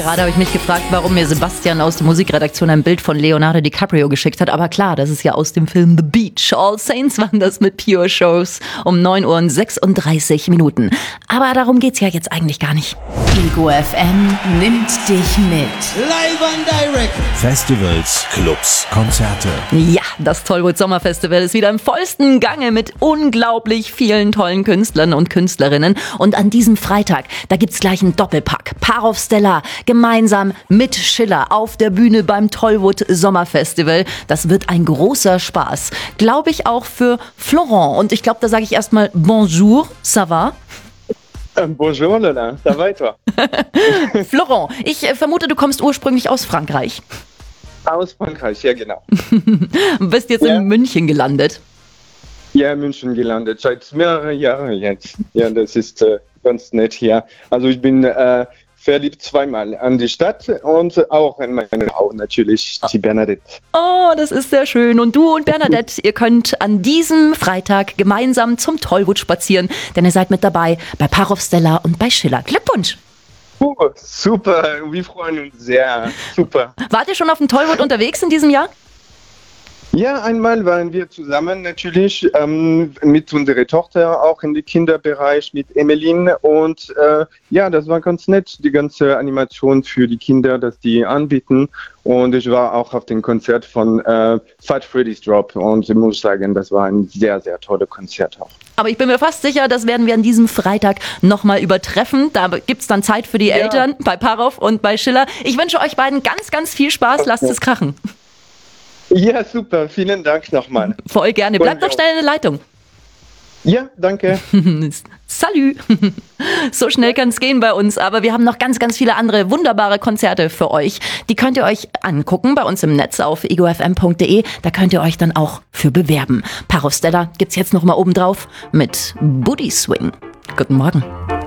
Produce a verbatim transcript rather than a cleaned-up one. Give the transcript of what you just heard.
Gerade habe ich mich gefragt, warum mir Sebastian aus der Musikredaktion ein Bild von Leonardo DiCaprio geschickt hat. Aber klar, das ist ja aus dem Film The Beach. All Saints waren das mit Pure Shows um neun Uhr und sechsunddreißig Minuten. Aber darum geht's ja jetzt eigentlich gar nicht. Ego F M nimmt dich mit. Live and direct. Festivals, Clubs, Konzerte. Ja, das Tollwood Sommerfestival ist wieder im vollsten Gange mit unglaublich vielen tollen Künstlern und Künstlerinnen. Und an diesem Freitag, da gibt's gleich einen Doppelpack. Parov Stellar gemeinsam mit Schiller auf der Bühne beim Tollwood Sommerfestival. Das wird ein großer Spaß. Glaube ich auch für Florent. Und ich glaube, da sage ich erstmal Bonjour, ça va? Bonjour, Lola. Ça va et toi? Florent, ich äh, vermute, du kommst ursprünglich aus Frankreich. Aus Frankreich, ja genau. Du bist jetzt Ja. in München gelandet. Ja, in München gelandet, seit mehreren Jahren jetzt. Ja, das ist äh, ganz nett hier. Also ich bin äh, verliebt zweimal an die Stadt und auch in meine Frau natürlich, die Bernadette. Oh, das ist sehr schön. Und du und Bernadette, ihr könnt an diesem Freitag gemeinsam zum Tollwood spazieren, denn ihr seid mit dabei bei Parov Stellar und bei Schiller. Glückwunsch! Oh, super, wir freuen uns sehr. Super. Wart ihr schon auf dem Tollwood unterwegs in diesem Jahr? Ja, einmal waren wir zusammen natürlich ähm, mit unserer Tochter auch in den Kinderbereich mit Emmeline und äh, ja, das war ganz nett, die ganze Animation für die Kinder, dass die anbieten und ich war auch auf dem Konzert von äh, Fat Freddy's Drop und ich muss sagen, das war ein sehr, sehr tolles Konzert auch. Aber ich bin mir fast sicher, das werden wir an diesem Freitag nochmal übertreffen. Da gibt's dann Zeit für die Ja. Eltern bei Parov und bei Schiller. Ich wünsche euch beiden ganz, ganz viel Spaß. Lasst es krachen. Ja, super, vielen Dank nochmal. Voll gerne. Bleibt doch schnell in der Leitung. Ja, danke. Salü. So schnell kann es gehen bei uns, aber wir haben noch ganz, ganz viele andere wunderbare Konzerte für euch. Die könnt ihr euch angucken bei uns im Netz auf ego f m punkt de. Da könnt ihr euch dann auch für bewerben. Parov Stellar gibt's jetzt noch mal oben drauf mit Booty Swing. Guten Morgen.